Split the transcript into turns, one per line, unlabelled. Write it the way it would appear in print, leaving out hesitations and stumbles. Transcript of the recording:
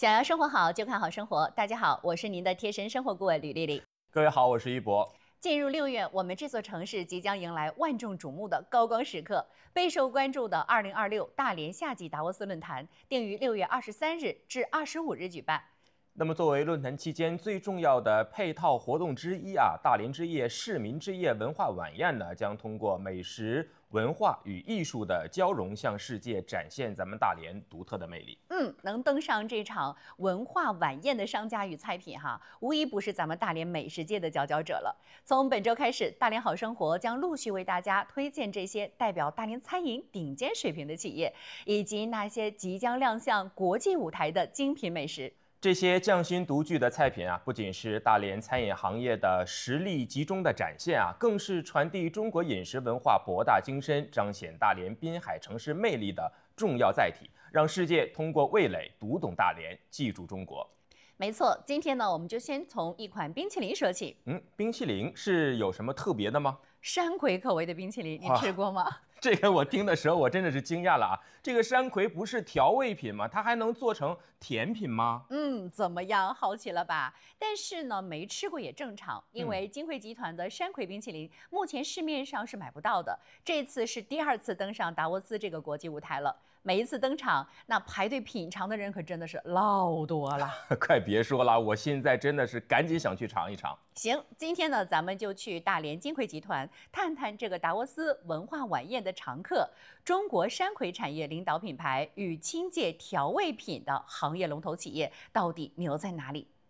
想要生活好，就看好生活。大家好，我是您的贴身生活顾问吕丽丽。
各位好，我是一博。
进入6月，我们这座城市即将迎来万众瞩目的高光时刻。备受关注的2026大连夏季达沃斯论坛定于6月23日至25日举办。
那么，作为论坛期间最重要的配套活动之一大连之夜市民之夜文化晚宴呢，将通过美食、文化与艺术的交融，向世界展现咱们大连独特的魅力。
能登上这场文化晚宴的商家与菜品无疑不是咱们大连美食界的佼佼者了。从本周开始，大连好生活将陆续为大家推荐这些代表大连餐饮顶尖水平的企业，以及那些即将亮相国际舞台的精品美食。
这些匠心独具的菜品不仅是大连餐饮行业的实力集中的展现更是传递中国饮食文化博大精深、彰显大连滨海城市魅力的重要载体，让世界通过味蕾读懂大连，记住中国。
没错，今天呢，我们就先从一款冰淇淋说起。
冰淇淋是有什么特别的吗？
山葵口味的冰淇淋，你吃过吗？
这个我听的时候，我真的是惊讶了这个山葵不是调味品吗？它还能做成甜品吗？
怎么样，好奇了吧？但是呢，没吃过也正常，因为金汇集团的山葵冰淇淋目前市面上是买不到的。这次是第2次登上达沃斯这个国际舞台了。每一次登场，那排队品尝的人可真的是老多了。
快别说了，我现在真的是赶紧想去尝一尝。
行，今天呢，咱们就去大连金汇集团探探这个达沃斯文化晚宴的常客，中国山葵产业领导品牌与清界调味品的行业龙头企业到底牛在哪里？